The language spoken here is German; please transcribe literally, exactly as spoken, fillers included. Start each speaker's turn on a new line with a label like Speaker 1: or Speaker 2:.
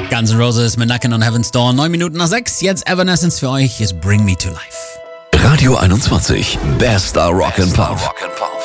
Speaker 1: Guns N' Roses mit Knockin' on Heaven's Door. Neun Minuten nach sechs. Jetzt Evanescence für euch. Ist Bring Me to Life.
Speaker 2: Radio einundzwanzig. Bester Rock'n'Pop.